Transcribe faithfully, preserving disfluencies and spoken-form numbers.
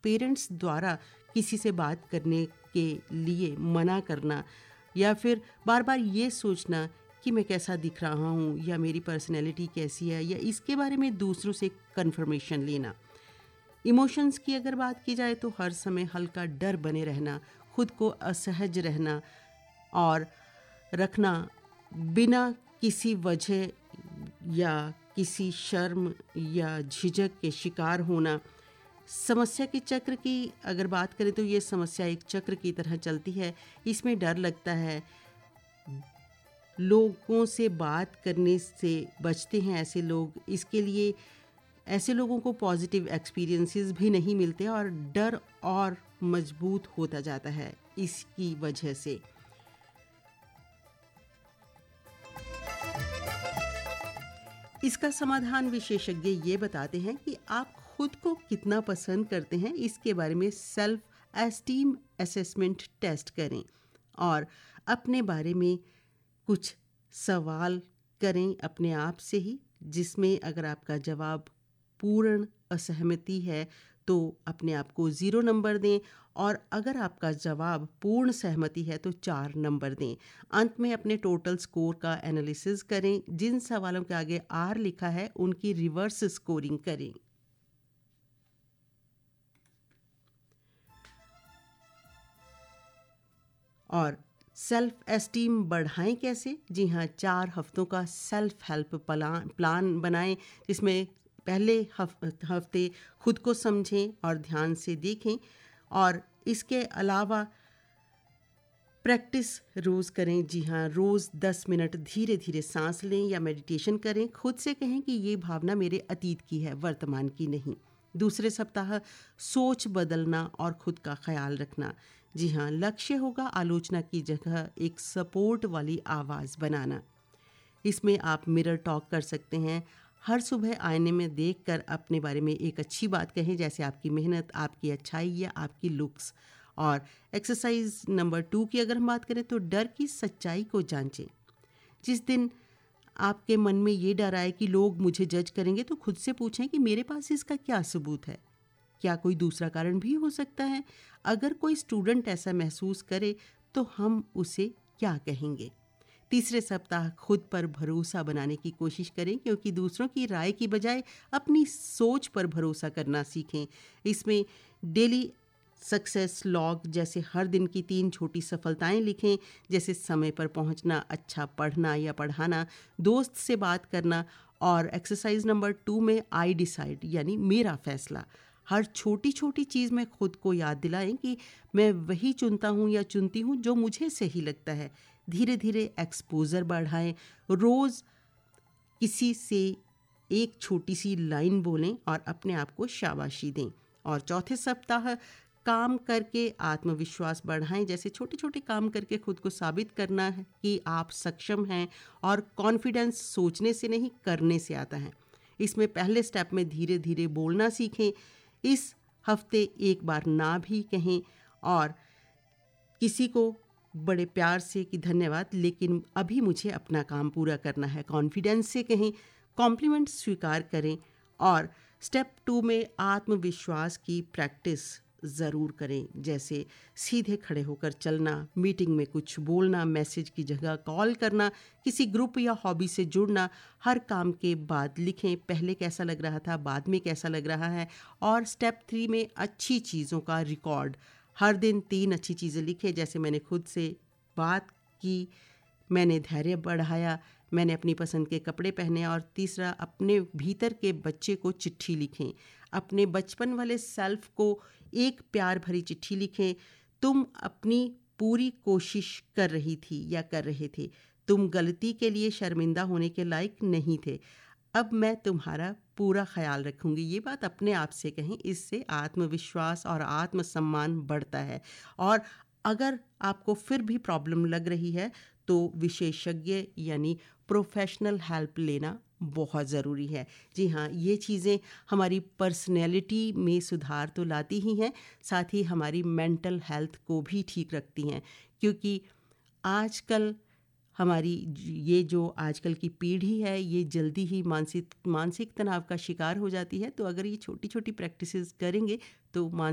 Parents द्वारा किसी से बात करने के लिए मना करना, या फिर बार बार ये सोचना कि मैं कैसा दिख रहा हूँ या मेरी पर्सनैलिटी कैसी है, या इसके बारे में दूसरों से कंफर्मेशन लेना। इमोशंस की अगर बात की जाए तो हर समय हल्का डर बने रहना, खुद को असहज रहना और रखना, बिना किसी वजह या किसी शर्म या झिझक के शिकार होना। समस्या के चक्र की अगर बात करें तो ये समस्या एक चक्र की तरह चलती है। इसमें डर लगता है, लोगों से बात करने से बचते हैं ऐसे लोग, इसके लिए ऐसे लोगों को पॉजिटिव एक्सपीरियंसेस भी नहीं मिलते और डर और मजबूत होता जाता है इसकी वजह से। इसका समाधान विशेषज्ञ ये बताते हैं कि आप खुद को कितना पसंद करते हैं, इसके बारे में सेल्फ एस्टीम असेसमेंट टेस्ट करें और अपने बारे में कुछ सवाल करें अपने आप से ही, जिसमें अगर आपका जवाब पूर्ण असहमति है तो अपने आप को ज़ीरो नंबर दें, और अगर आपका जवाब पूर्ण सहमति है तो चार नंबर दें। अंत में अपने टोटल स्कोर का एनालिसिस करें। जिन सवालों के आगे आर लिखा है उनकी रिवर्स स्कोरिंग करें। और सेल्फ एस्टीम बढ़ाएं कैसे? जी हाँ, चार हफ्तों का सेल्फ हेल्प प्लान प्लान बनाएं, जिसमें पहले हफ्ते खुद को समझें और ध्यान से देखें, और इसके अलावा प्रैक्टिस रोज़ करें। जी हाँ, रोज़ दस मिनट धीरे धीरे सांस लें या मेडिटेशन करें। खुद से कहें कि ये भावना मेरे अतीत की है, वर्तमान की नहीं। दूसरे सप्ताह सोच बदलना और खुद का ख्याल रखना। जी हाँ, लक्ष्य होगा आलोचना की जगह एक सपोर्ट वाली आवाज़ बनाना। इसमें आप मिरर टॉक कर सकते हैं। हर सुबह आईने में देखकर अपने बारे में एक अच्छी बात कहें, जैसे आपकी मेहनत, आपकी अच्छाई या आपकी लुक्स। और एक्सरसाइज नंबर टू की अगर हम बात करें तो डर की सच्चाई को जांचें। जिस दिन आपके मन में ये डर आए कि लोग मुझे जज करेंगे, तो खुद से पूछें कि मेरे पास इसका क्या सबूत है, क्या कोई दूसरा कारण भी हो सकता है। अगर कोई स्टूडेंट ऐसा महसूस करे तो हम उसे क्या कहेंगे। तीसरे सप्ताह खुद पर भरोसा बनाने की कोशिश करें, क्योंकि दूसरों की राय की बजाय अपनी सोच पर भरोसा करना सीखें। इसमें डेली सक्सेस लॉग जैसे हर दिन की तीन छोटी सफलताएं लिखें, जैसे समय पर पहुंचना, अच्छा पढ़ना या पढ़ाना, दोस्त से बात करना। और एक्सरसाइज नंबर टू में आई डिसाइड यानी मेरा फैसला। हर छोटी छोटी चीज़ में खुद को याद दिलाएं कि मैं वही चुनता हूँ या चुनती हूँ जो मुझे सही लगता है। धीरे धीरे एक्सपोजर बढ़ाएं। रोज़ किसी से एक छोटी सी लाइन बोलें और अपने आप को शाबाशी दें। और चौथे सप्ताह काम करके आत्मविश्वास बढ़ाएं, जैसे छोटे छोटे काम करके खुद को साबित करना है कि आप सक्षम हैं। और कॉन्फिडेंस सोचने से नहीं, करने से आता है। इसमें पहले स्टेप में धीरे धीरे बोलना सीखें। इस हफ्ते एक बार ना भी कहें और किसी को बड़े प्यार से कि धन्यवाद, लेकिन अभी मुझे अपना काम पूरा करना है, कॉन्फिडेंस से कहें। कॉम्प्लीमेंट स्वीकार करें। और स्टेप टू में आत्मविश्वास की प्रैक्टिस ज़रूर करें, जैसे सीधे खड़े होकर चलना, मीटिंग में कुछ बोलना, मैसेज की जगह कॉल करना, किसी ग्रुप या हॉबी से जुड़ना। हर काम के बाद लिखें, पहले कैसा लग रहा था, बाद में कैसा लग रहा है। और स्टेप थ्री में अच्छी चीज़ों का रिकॉर्ड। हर दिन तीन अच्छी चीज़ें लिखें, जैसे मैंने खुद से बात की, मैंने धैर्य बढ़ाया, मैंने अपनी पसंद के कपड़े पहने। और तीसरा, अपने भीतर के बच्चे को चिट्ठी लिखें। अपने बचपन वाले सेल्फ को एक प्यार भरी चिट्ठी लिखें। तुम अपनी पूरी कोशिश कर रही थी या कर रहे थे। तुम गलती के लिए शर्मिंदा होने के लायक नहीं थे। अब मैं तुम्हारा पूरा ख्याल रखूंगी। ये बात अपने आप से कहें, इससे आत्मविश्वास और आत्मसम्मान बढ़ता है। और अगर आपको फिर भी प्रॉब्लम लग रही है तो विशेषज्ञ यानी प्रोफेशनल हेल्प लेना बहुत ज़रूरी है। जी हाँ, ये चीज़ें हमारी पर्सनैलिटी में सुधार तो लाती ही हैं, साथ ही हमारी मेंटल हेल्थ को भी ठीक रखती हैं। क्योंकि आजकल हमारी ये जो आजकल की पीढ़ी है, ये जल्दी ही मानसिक मानसिक तनाव का शिकार हो जाती है। तो अगर ये छोटी छोटी प्रैक्टिसेस करेंगे तो मान